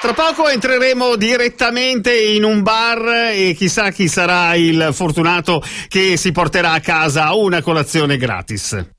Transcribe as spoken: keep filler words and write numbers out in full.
Tra poco entreremo direttamente in un bar e chissà chi sarà il fortunato che si porterà a casa una colazione gratis.